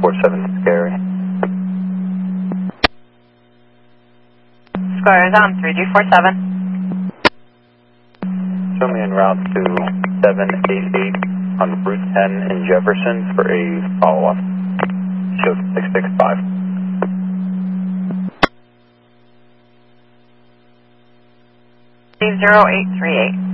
3247 Scary. Square is on 3247. Show me en route to 788 on Route 10 in Jefferson for a follow-up. Show 665. Steve 0838.